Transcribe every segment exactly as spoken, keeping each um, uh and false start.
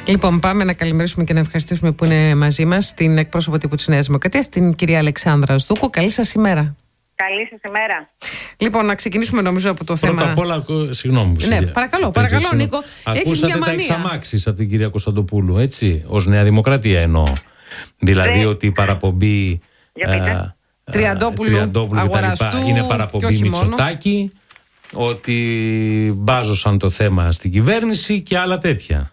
Λοιπόν, πάμε να καλημερίσουμε και να ευχαριστήσουμε που είναι μαζί μας την εκπρόσωπο τύπου της Νέας Δημοκρατίας, την κυρία Αλεξάνδρα Σδούκου. Καλή σας ημέρα. Καλή σας ημέρα. Λοιπόν, να ξεκινήσουμε νομίζω από το Πρώτα θέμα. Πρώτα απ' όλα, συγγνώμη μου. Ναι, παρακαλώ, παρακαλώ, Νίκο. Ακούσατε τα εξαμάξεις από την κυρία Κωνσταντοπούλου, έτσι, ως Νέα Δημοκρατία εννοώ. Δηλαδή ναι. ότι η παραπομπή ε, Τριαντόπουλου, Αγοραστού είναι παραπομπή Μητσοτάκη, ότι μπάζωσαν το θέμα στην κυβέρνηση και άλλα τέτοια.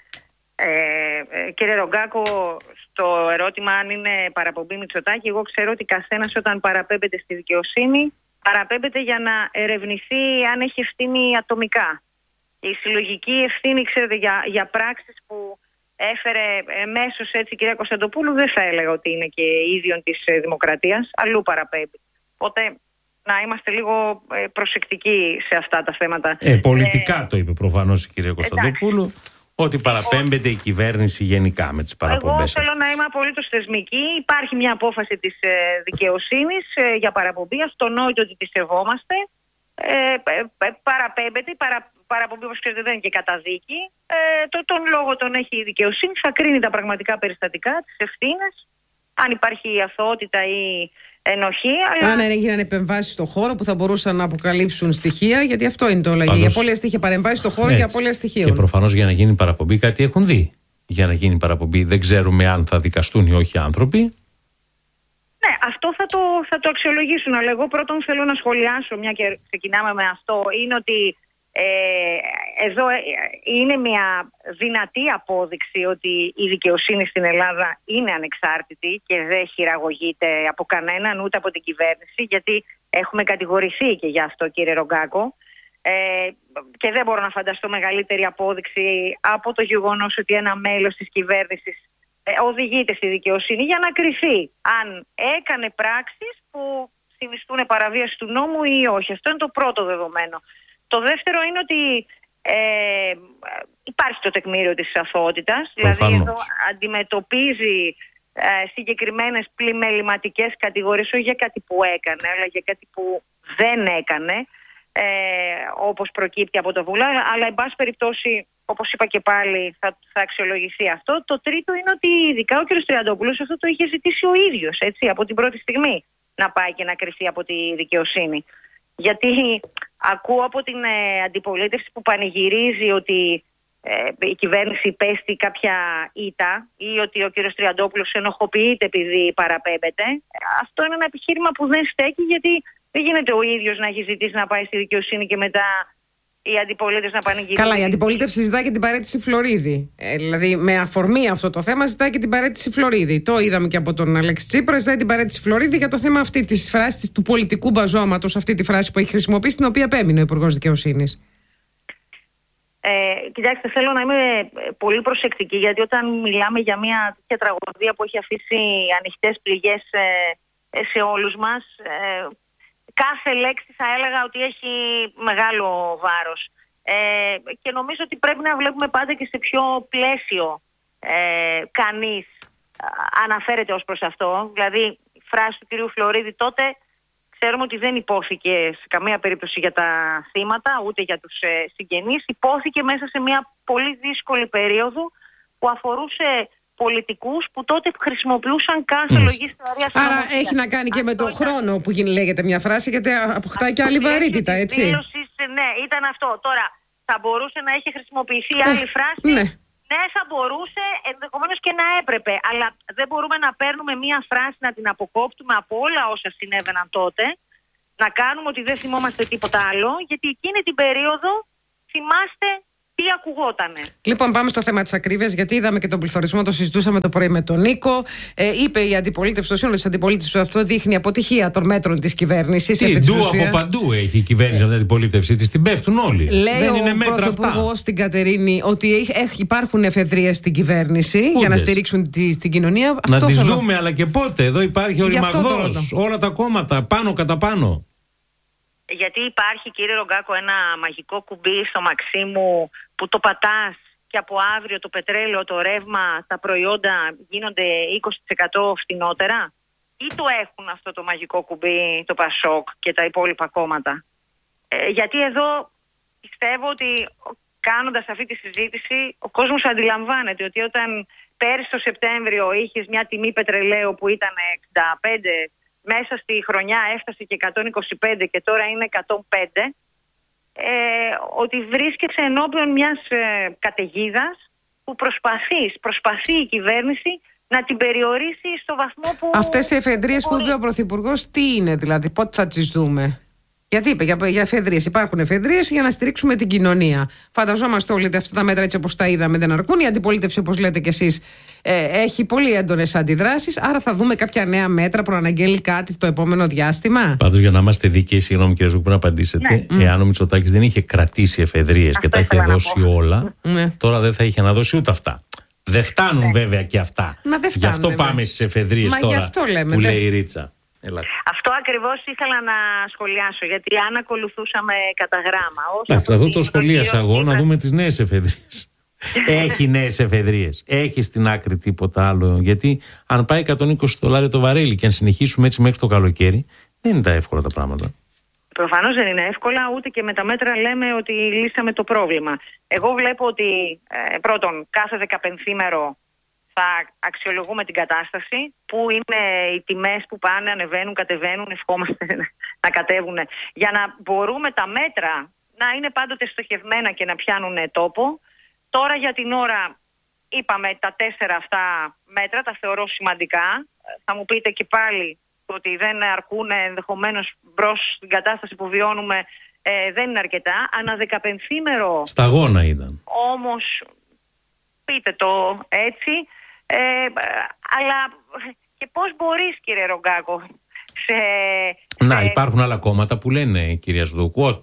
Ε, κύριε Ρογκάκο, στο ερώτημα αν είναι παραπομπή Μητσοτάκη, εγώ ξέρω ότι καθένας όταν παραπέμπεται στη δικαιοσύνη, παραπέμπεται για να ερευνηθεί αν έχει ευθύνη ατομικά. Η συλλογική ευθύνη, ξέρετε, για, για πράξεις που έφερε εμέσως έτσι η κυρία Κωνσταντοπούλου, δεν θα έλεγα ότι είναι και ίδιον της Δημοκρατίας, αλλού παραπέμπει. Οπότε να είμαστε λίγο προσεκτικοί σε αυτά τα θέματα. Ε, πολιτικά ε, το είπε προφανώς η κυρία Κωνσταντοπούλου. Εντάξει. Ότι παραπέμπεται η κυβέρνηση γενικά με τις παραπομπές. Εγώ θέλω να είμαι απολύτως θεσμική. Υπάρχει μια απόφαση της ε, δικαιοσύνης ε, για παραπομπή. Αυτονόητο ότι τη σεβόμαστε. Ε, ε, παραπέμπεται. Παρα, παραπομπή, όπως ξέρετε, δεν είναι και καταδίκη. Ε, το, τον λόγο τον έχει η δικαιοσύνη. Θα κρίνει τα πραγματικά περιστατικά, τις ευθύνες. Αν υπάρχει αθωότητα ή ενοχή. Αλλά... Αν έγιναν επεμβάσεις στον χώρο που θα μπορούσαν να αποκαλύψουν στοιχεία, γιατί αυτό είναι το λόγο. Η απώλεια στοιχεία, παρεμβάσεις στον χώρο για απώλεια στοιχείων. Και προφανώς για να γίνει παραπομπή κάτι έχουν δει. Για να γίνει παραπομπή δεν ξέρουμε αν θα δικαστούν ή όχι άνθρωποι. Ναι, αυτό θα το, θα το αξιολογήσουν. Αλλά εγώ πρώτον θέλω να σχολιάσω, μια και ξεκινάμε με αυτό, είναι ότι ε, εδώ είναι μια δυνατή απόδειξη ότι η δικαιοσύνη στην Ελλάδα είναι ανεξάρτητη και δεν χειραγωγείται από κανέναν, ούτε από την κυβέρνηση, γιατί έχουμε κατηγορηθεί και γι' αυτό, κύριε Ρογκάκο, ε, και δεν μπορώ να φανταστώ μεγαλύτερη απόδειξη από το γεγονός ότι ένα μέλος της κυβέρνησης ε, οδηγείται στη δικαιοσύνη για να κριθεί αν έκανε πράξεις που συνιστούν παραβίαση του νόμου ή όχι. Αυτό είναι το πρώτο δεδομένο. Το δεύτερο είναι ότι ε, υπάρχει το τεκμήριο της αθωότητας, δηλαδή εδώ αντιμετωπίζει ε, συγκεκριμένες πλημεληματικές κατηγορίες, όχι για κάτι που έκανε, αλλά για κάτι που δεν έκανε, ε, όπως προκύπτει από το Βουλά, αλλά εν πάση περιπτώσει, όπως είπα και πάλι, θα, θα αξιολογηθεί αυτό. Το τρίτο είναι ότι ειδικά ο κ. Τριαντόπουλος αυτό το είχε ζητήσει ο ίδιος, έτσι, από την πρώτη στιγμή, να πάει και να κριθεί από τη δικαιοσύνη. Γιατί ακούω από την ε, αντιπολίτευση που πανηγυρίζει ότι ε, η κυβέρνηση υπέστη κάποια ήττα ή ότι ο κύριος Τριαντόπουλος ενοχοποιείται επειδή παραπέμπεται. Αυτό είναι ένα επιχείρημα που δεν στέκει, γιατί δεν γίνεται ο ίδιος να έχει ζητήσει να πάει στη δικαιοσύνη και μετά η αντιπολίτευση να πανηγυρίζει. Καλά, η αντιπολίτευση ζητάει και την παραίτηση Φλωρίδη. Ε, δηλαδή, με αφορμή αυτό το θέμα, ζητάει και την παραίτηση Φλωρίδη. Το είδαμε και από τον Αλέξη Τσίπρα. Ζητάει την παραίτηση Φλωρίδη για το θέμα αυτή τη φράση του πολιτικού μπαζώματος, αυτή τη φράση που έχει χρησιμοποιήσει, την οποία επέμεινε ο Υπουργός Δικαιοσύνης. Ε, κοιτάξτε, θέλω να είμαι πολύ προσεκτική, γιατί όταν μιλάμε για μια τέτοια τραγωδία που έχει αφήσει ανοιχτές πληγές ε, σε όλους μας, ε, κάθε λέξη θα έλεγα ότι έχει μεγάλο βάρος. Ε, και νομίζω ότι πρέπει να βλέπουμε πάντα και σε ποιο πλαίσιο ε, κανείς αναφέρεται ως προς αυτό. Δηλαδή, η φράση του κυρίου Φλωρίδη τότε ξέρουμε ότι δεν υπόθηκε σε καμία περίπτωση για τα θύματα, ούτε για τους ε, συγγενείς. Υπόθηκε μέσα σε μια πολύ δύσκολη περίοδο που αφορούσε πολιτικούς που τότε χρησιμοποιούσαν κάθε mm. λογική θεωρία. Άρα έχει να κάνει και αυτό με τον ήταν... χρόνο που λέγεται μια φράση, γιατί αποκτάει και άλλη βαρύτητα, έτσι. Δήλωσης, ναι, ήταν αυτό. Τώρα, θα μπορούσε να έχει χρησιμοποιηθεί ε, άλλη φράση. Ναι. Ναι, θα μπορούσε, ενδεχομένως και να έπρεπε. Αλλά δεν μπορούμε να παίρνουμε μια φράση, να την αποκόπτουμε από όλα όσα συνέβαιναν τότε, να κάνουμε ότι δεν θυμόμαστε τίποτα άλλο, γιατί εκείνη την περίοδο θυμάστε τι ακουγότανε. Λοιπόν, πάμε στο θέμα της ακρίβειας, γιατί είδαμε και τον πληθωρισμό, το συζητούσαμε το πρωί με τον Νίκο. Ε, είπε η αντιπολίτευση, το σύνολο της αντιπολίτευσης, αυτό δείχνει αποτυχία των μέτρων της κυβέρνησης. Τι ντου από παντού έχει η κυβέρνηση από την αντιπολίτευση της, την πέφτουν όλοι. Λέει δεν είναι ο πρωθυπουργός στην Κατερίνη ότι έχει, υπάρχουν εφεδρείες στην κυβέρνηση Πούντες. για να στηρίξουν τη, την κοινωνία. Να αυτό τις θέλω... δούμε, αλλά και πότε. Εδώ υπάρχει ο ρημαγδός, όλα τα κόμματα, πάνω κατά πάνω. Γιατί υπάρχει, κύριε Ρογκάκο, ένα μαγικό κουμπί στο Μαξίμου που το πατάς και από αύριο το πετρέλαιο, το ρεύμα, τα προϊόντα γίνονται είκοσι τοις εκατό φθηνότερα, ή το έχουν αυτό το μαγικό κουμπί το Πασόκ και τα υπόλοιπα κόμματα? Ε, γιατί εδώ πιστεύω ότι κάνοντας αυτή τη συζήτηση, ο κόσμος αντιλαμβάνεται ότι όταν πέρυσι το Σεπτέμβριο είχες μια τιμή πετρελαίου που ήταν εξήντα πέντε, μέσα στη χρονιά έφτασε και εκατόν είκοσι πέντε και τώρα είναι εκατόν πέντε, ε, ότι βρίσκεσαι ενώπιον μιας ε, καταιγίδας που προσπαθείς, προσπαθεί η κυβέρνηση να την περιορίσει στο βαθμό που... Αυτές οι εφεδρείες που είπε ο Πρωθυπουργός, τι είναι δηλαδή, πότε θα τις δούμε? Γιατί είπε για, για εφεδρείες. Υπάρχουν εφεδρείες για να στηρίξουμε την κοινωνία. Φανταζόμαστε όλοι ότι αυτά τα μέτρα, έτσι όπως τα είδαμε, δεν αρκούν. Η αντιπολίτευση, όπως λέτε κι εσείς, ε, έχει πολύ έντονες αντιδράσεις. Άρα θα δούμε κάποια νέα μέτρα, προαναγγέλει κάτι το επόμενο διάστημα. Πάντως, για να είμαστε δίκαιοι, συγγνώμη κύριε Ζούκου, να απαντήσετε. Ναι. Εάν ο Μητσοτάκης δεν είχε κρατήσει εφεδρείες και τα είχε δώσει όλα, ναι. τώρα δεν θα είχε να δώσει ούτε αυτά. Δεν φτάνουν ναι. βέβαια και αυτά. Μα δεν φτάνουν, γι' αυτό βέβαια. Πάμε στις εφεδρείες τώρα λέμε, που δε... λέει η Ρίτσα. Έλα. Αυτό ακριβώς ήθελα να σχολιάσω, γιατί αν ακολουθούσαμε κατά γράμμα... Άχι, αυτό το σχολίασα εγώ, να δούμε τις νέες εφεδρείες. Έχει νέες εφεδρείες, έχει στην άκρη τίποτα άλλο? Γιατί αν πάει εκατόν είκοσι δολάρια το βαρέλι και αν συνεχίσουμε έτσι μέχρι το καλοκαίρι, δεν είναι τα εύκολα τα πράγματα. Προφανώς δεν είναι εύκολα, ούτε και με τα μέτρα λέμε ότι λύσαμε το πρόβλημα. Εγώ βλέπω ότι ε, πρώτον, κάθε δεκαπενθήμερο θα αξιολογούμε την κατάσταση, που είναι οι τιμές που πάνε, ανεβαίνουν, κατεβαίνουν, ευχόμαστε να κατέβουν, για να μπορούμε τα μέτρα να είναι πάντοτε στοχευμένα και να πιάνουν τόπο. Τώρα για την ώρα είπαμε τα τέσσερα αυτά μέτρα, τα θεωρώ σημαντικά. Θα μου πείτε και πάλι ότι δεν αρκούν, ενδεχομένως μπρος στην κατάσταση που βιώνουμε ε, δεν είναι αρκετά. Ανά δεκαπενθήμερο... Σταγόνα ήταν. Όμως, πείτε το έτσι... Ε, αλλά και πώς μπορείς, κύριε Ρογκάκο, σε... Να, υπάρχουν άλλα κόμματα που λένε, κυρία Σδούκου, ότι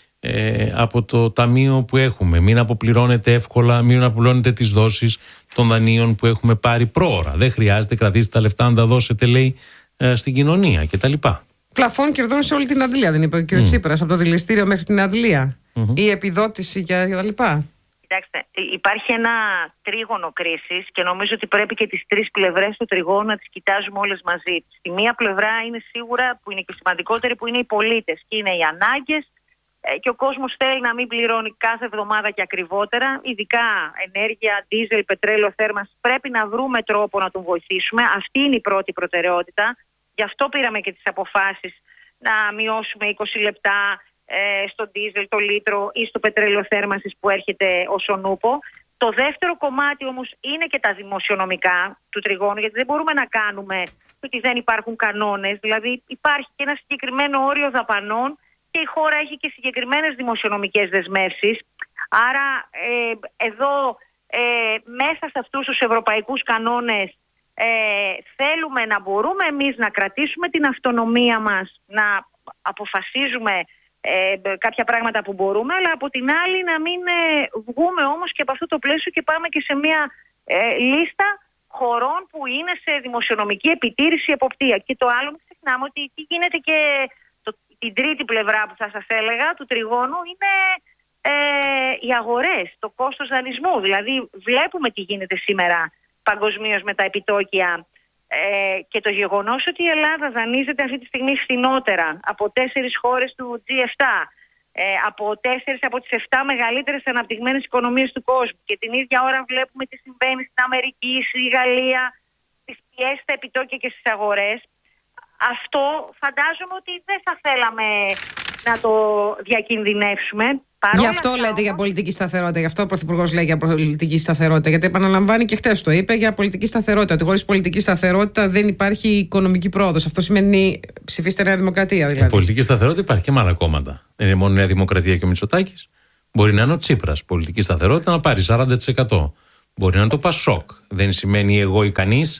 ε, από το ταμείο που έχουμε μην αποπληρώνετε εύκολα, μην αποπληρώνετε τις δόσεις των δανείων που έχουμε πάρει πρόωρα. Δεν χρειάζεται, κρατήστε τα λεφτά να τα δώσετε, λέει, ε, στην κοινωνία κτλ. Πλαφών κερδών σε όλη την Αντλία, δεν είπε ο κ. Mm. Τσίπρας, από το δηληστήριο μέχρι την Αντλία. Mm-hmm. Η επιδότηση κτλ. Κοιτάξτε, υπάρχει ένα τρίγωνο κρίσης και νομίζω ότι πρέπει και τις τρεις πλευρές του τριγώνου να τις κοιτάζουμε όλες μαζί. Στη μία πλευρά είναι σίγουρα, που είναι και σημαντικότερη, που είναι οι πολίτες και είναι οι ανάγκες, και ο κόσμος θέλει να μην πληρώνει κάθε εβδομάδα και ακριβότερα, ειδικά ενέργεια, ντίζελ, πετρέλαιο, θέρμανση. Πρέπει να βρούμε τρόπο να τον βοηθήσουμε. Αυτή είναι η πρώτη προτεραιότητα. Γι' αυτό πήραμε και τις αποφάσεις να μειώσουμε είκοσι λεπτά Ε, στο ντίζελ, το λίτρο ή στο πετρέλαιο θέρμανσης που έρχεται ως ο νούπο. Το δεύτερο κομμάτι όμως είναι και τα δημοσιονομικά του τριγώνου, γιατί δεν μπορούμε να κάνουμε ότι δεν υπάρχουν κανόνες. Δηλαδή υπάρχει και ένα συγκεκριμένο όριο δαπανών και η χώρα έχει και συγκεκριμένες δημοσιονομικές δεσμεύσεις. Άρα ε, εδώ ε, μέσα σε αυτούς τους ευρωπαϊκούς κανόνες ε, θέλουμε να μπορούμε εμείς να κρατήσουμε την αυτονομία μας, να αποφασίζουμε Ε, κάποια πράγματα που μπορούμε, αλλά από την άλλη να μην ε, βγούμε όμως και από αυτό το πλαίσιο και πάμε και σε μια ε, λίστα χωρών που είναι σε δημοσιονομική επιτήρηση, εποπτεία. Και το άλλο, μην ξεχνάμε ότι τι γίνεται και το, την τρίτη πλευρά που θα σας έλεγα του τριγώνου είναι ε, οι αγορές, το κόστος δανεισμού. Δηλαδή βλέπουμε τι γίνεται σήμερα παγκοσμίως με τα επιτόκια. Ε, και το γεγονός ότι η Ελλάδα δανείζεται αυτή τη στιγμή φθηνότερα από τέσσερις χώρες του τζι επτά, ε, από τέσσερις από τις επτά μεγαλύτερες αναπτυγμένες οικονομίες του κόσμου, και την ίδια ώρα βλέπουμε τι συμβαίνει στην Αμερική, στη Γαλλία, τις πιέσεις στα επιτόκια και στις αγορές. Αυτό φαντάζομαι ότι δεν θα θέλαμε να το διακινδυνεύσουμε. Γι' αυτό λέτε όμως για πολιτική σταθερότητα, γι' αυτό ο Πρωθυπουργός λέει για πολιτική σταθερότητα. Γιατί επαναλαμβάνει και χτες το είπε για πολιτική σταθερότητα. Ότι χωρίς πολιτική σταθερότητα δεν υπάρχει οικονομική πρόοδος. Αυτό σημαίνει ψηφίστε Νέα Δημοκρατία, δηλαδή. Η πολιτική σταθερότητα υπάρχει και με άλλα κόμματα. Δεν είναι μόνο η Νέα Δημοκρατία και ο Μητσοτάκης. Μπορεί να είναι ο Τσίπρας. Πολιτική σταθερότητα να πάρει σαράντα τοις εκατό. Μπορεί να είναι το Πασόκ. Δεν σημαίνει εγώ ή κανείς.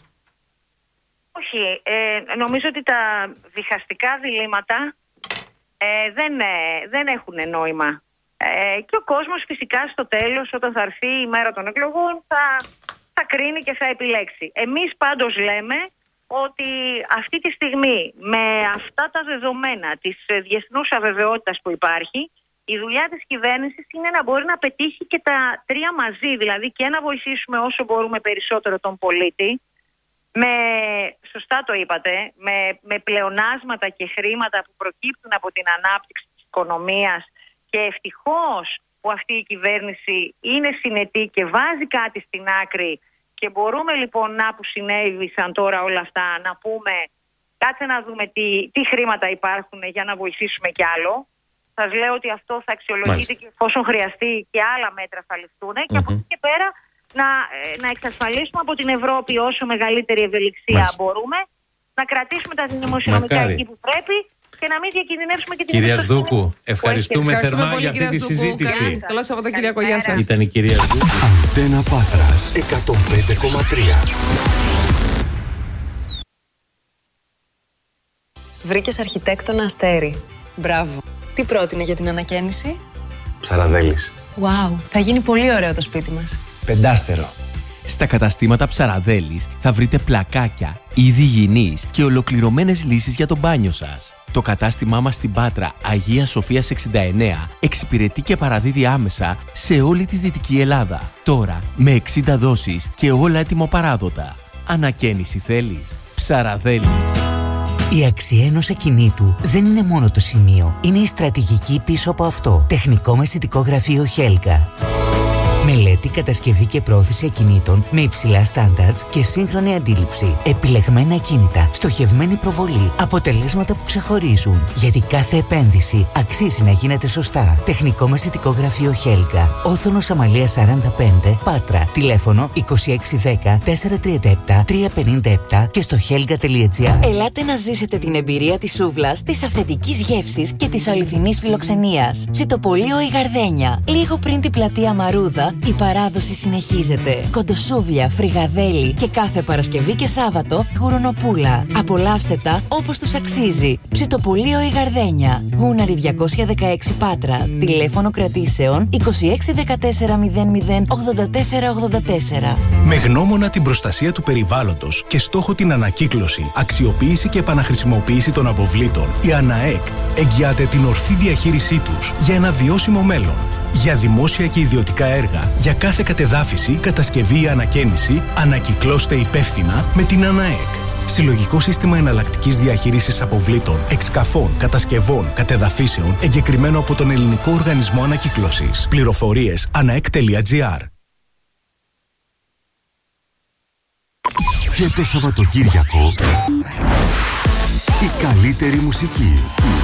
Όχι. Ε, νομίζω ότι τα διχαστικά διλήμματα ε, δεν, ε, δεν έχουν νόημα. Ε, και ο κόσμος φυσικά στο τέλος, όταν θα έρθει η μέρα των εκλογών, θα, θα κρίνει και θα επιλέξει. Εμείς πάντως λέμε ότι αυτή τη στιγμή, με αυτά τα δεδομένα της διεθνούς αβεβαιότητας που υπάρχει, η δουλειά της κυβέρνησης είναι να μπορεί να πετύχει και τα τρία μαζί, δηλαδή και να βοηθήσουμε όσο μπορούμε περισσότερο τον πολίτη, με, σωστά το είπατε, με, με πλεονάσματα και χρήματα που προκύπτουν από την ανάπτυξη της οικονομίας. Και ευτυχώς που αυτή η κυβέρνηση είναι συνετή και βάζει κάτι στην άκρη και μπορούμε λοιπόν να που συνέβησαν τώρα όλα αυτά να πούμε κάτσε να δούμε τι, τι χρήματα υπάρχουν για να βοηθήσουμε κι άλλο. Σας λέω ότι αυτό θα αξιολογείται και εφόσον χρειαστεί και άλλα μέτρα θα ληφθούν mm-hmm. και από εκεί και πέρα να, να εξασφαλίσουμε από την Ευρώπη όσο μεγαλύτερη ευελιξία Μάλιστα. μπορούμε, να κρατήσουμε τα δημοσιονομικά εκεί που πρέπει και να μην διακινδυνεύσουμε και την Κυρία Σδούκου, ευχαριστούμε, ευχαριστούμε θερμά πολύ, για αυτή τη συζήτηση. Καλό Σαββατοκύριακο, γεια σας. Ήταν η κυρία Σδούκου. Αντένα Πάτρας εκατόν πέντε κόμμα τρία. Βρήκες αρχιτέκτονα Αστέρι. Μπράβο. Τι πρότεινε για την ανακαίνιση? Ψαραδέλης. Wow, θα γίνει πολύ ωραίο το σπίτι μας. Πεντάστερο. Στα καταστήματα Ψαραδέλης θα βρείτε πλακάκια, είδη υγιεινής και ολοκληρωμένες λύσεις για το μπάνιο σας. Το κατάστημά μας στην Πάτρα Αγίας Σοφίας εξήντα εννέα εξυπηρετεί και παραδίδει άμεσα σε όλη τη Δυτική Ελλάδα. Τώρα με εξήντα δόσεις και όλα έτοιμο παράδοτα. Ανακαίνιση θέλεις? Ψαραδέλης. Η αξία ενός ακινήτου δεν είναι μόνο το σημείο, είναι η στρατηγική πίσω από αυτό. Τεχνικό μεσητικό γραφείο Χέλγα. Μελέτη, κατασκευή και πρόθεση ακινήτων με υψηλά στάνταρτς και σύγχρονη αντίληψη. Επιλεγμένα ακίνητα, στοχευμένη προβολή, αποτελέσματα που ξεχωρίζουν. Γιατί κάθε επένδυση αξίζει να γίνεται σωστά. Τεχνικό μεσητικό γραφείο Χέλγα. Όθωνος Αμαλίας σαράντα πέντε, Πάτρα. Τηλέφωνο είκοσι έξι δέκα τετρακόσια τριάντα επτά τριακόσια πενήντα επτά και στο helga τελεία gr. Ελάτε να ζήσετε την εμπειρία της σούβλας, της αυθεντικής γεύσης και της αληθινής φιλοξενίας. Ψητοπολείο η Γαρδένια. Λίγο πριν την πλατεία Μαρούδα, η παράδοση συνεχίζεται. Κοντοσούβλια, φρυγαδέλι και κάθε Παρασκευή και Σάββατο γουρονοπούλα. Απολαύστε τα όπως τους αξίζει. Ψητοπολείο η Γαρδένια. Γούναρη διακόσια δεκαέξι Πάτρα. Τηλέφωνο κρατήσεων είκοσι έξι δεκατέσσερα μηδέν μηδέν ογδόντα τέσσερα ογδόντα τέσσερα. Με γνώμονα την προστασία του περιβάλλοντος και στόχο την ανακύκλωση, αξιοποίηση και επαναχρησιμοποίηση των αποβλήτων, η ΑΝΑΕΚ εγγυάται την ορθή διαχείρισή τους για ένα βιώσιμο μέλλον. Για δημόσια και ιδιωτικά έργα, για κάθε κατεδάφιση, κατασκευή ή ανακαίνιση, ανακυκλώστε υπεύθυνα με την ΑΝΑΕΚ. Συλλογικό σύστημα εναλλακτικής διαχείρισης αποβλήτων, εξκαφών, κατασκευών, κατεδαφίσεων, εγκεκριμένο από τον Ελληνικό Οργανισμό Ανακύκλωσης. Πληροφορίες anaek τελεία gr. Και το Σαββατοκύριακο η καλύτερη μουσική.